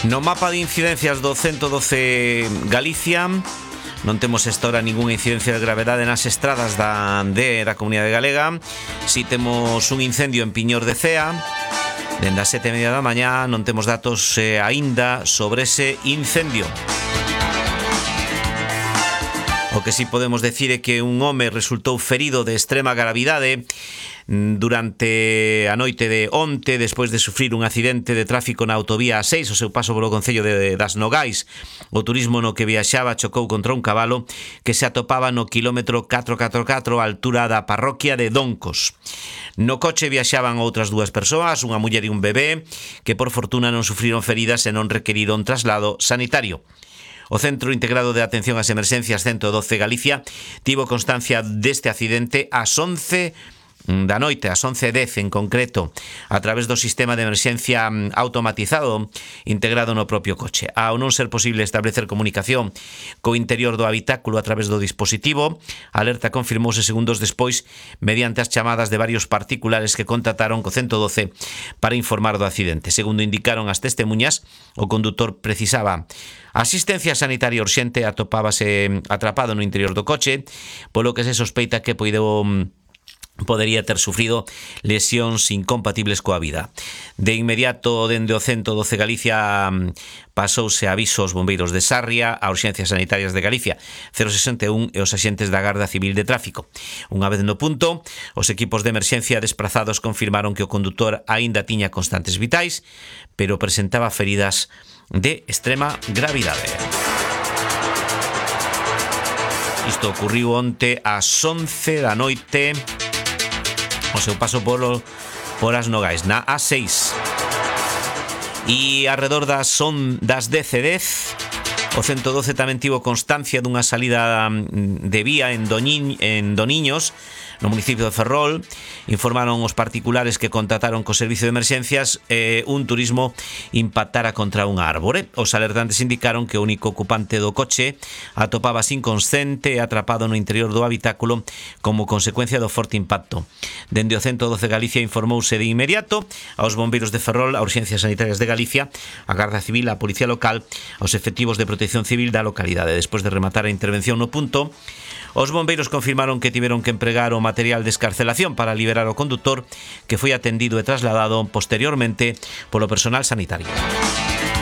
No mapa de incidencias do 112 Galicia non temos esta hora ningunha incidencia de gravedade nas estradas da Comunidade Galega. Si temos un incendio en Piñor de Cea. Dende as 7:30 da mañá non temos datos aínda sobre ese incendio. O que si podemos decir é que un home resultou ferido de extrema gravidade durante a noite de onte, despois de sufrir un accidente de tráfico na autovía A6, o seu paso polo concello das Nogais. O turismo no que viaxaba chocou contra un cabalo que se atopaba no quilómetro 444 á altura da parroquia de Doncos. No coche viaxaban outras dúas persoas, unha muller e un bebé, que por fortuna non sufriron feridas e non requeriron traslado sanitario. O Centro Integrado de Atención ás Emerxencias 112 Galicia tivo constancia deste accidente ás 11 da noite, ás 11:10 en concreto, a través do sistema de emerxencia automatizado integrado no propio coche. Ao non ser posible establecer comunicación co interior do habitáculo a través do dispositivo, a alerta confirmouse segundos despois mediante as chamadas de varios particulares que contactaron co 112 para informar do accidente. Segundo indicaron as testemuñas, o condutor precisaba asistencia sanitaria urxente e atopábase atrapado no interior do coche, polo que se sospeita que podería ter sufrido lesións incompatibles coa vida. De inmediato, dende o 112 Galicia, pasouse aviso aos bombeiros de Sarria, a Urxencias Sanitarias de Galicia 061 e os axentes da Garda Civil de Tráfico. Unha vez no punto, os equipos de emerxencia desprazados confirmaron que o condutor aínda tiña constantes vitais, pero presentaba feridas de extrema gravidade. Isto ocurriu onte ás 11 da noite, o seu paso por as Nogais, na A6. E arredor das 10:10, o 112 tamén tivo constancia dunha salida de vía en Doniños, no municipio de Ferrol. Informaron os particulares que contactaron co servicio de emerxencias un turismo impactara contra unha árbore. Os alertantes indicaron que o único ocupante do coche atopábase inconsciente e atrapado no interior do habitáculo como consecuencia do forte impacto. Dende o 112 Galicia informouse de inmediato aos bombeiros de Ferrol, a Urxencias Sanitarias de Galicia, a Garda Civil, a Policía Local, aos efectivos de protección civil da localidade. Despois de rematar a intervención no punto, os bombeiros confirmaron que tiveron que empregar o material de escarcelación para liberar o condutor, que foi atendido e trasladado posteriormente polo personal sanitario.